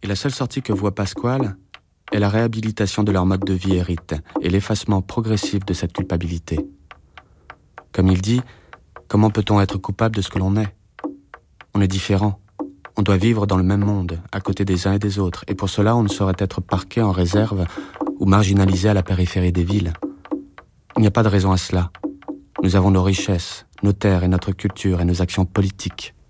Et la seule sortie que voit Pasquale est la réhabilitation de leur mode de vie hérite et l'effacement progressif de cette culpabilité. Comme il dit, comment peut-on être coupable de ce que l'on est? On est différent. On doit vivre dans le même monde, à côté des uns et des autres, et pour cela on ne saurait être parqué en réserve ou marginalisé à la périphérie des villes. Il n'y a pas de raison à cela. Nous avons nos richesses, nos terres et notre culture et nos actions politiques.